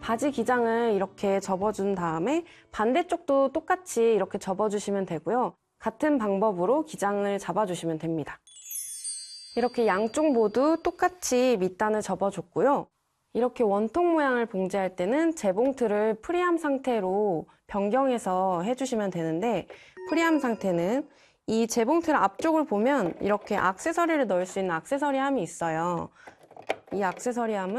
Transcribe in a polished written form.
바지 기장을 이렇게 접어준 다음에 반대쪽도 똑같이 이렇게 접어주시면 되고요. 같은 방법으로 기장을 잡아주시면 됩니다. 이렇게 양쪽 모두 똑같이 밑단을 접어줬고요. 이렇게 원통 모양을 봉제할 때는 재봉틀을 프리함 상태로 변경해서 해주시면 되는데, 프리함 상태는 이 재봉틀 앞쪽을 보면 이렇게 액세서리를 넣을 수 있는 액세서리 함이 있어요. 이 액세서리 함을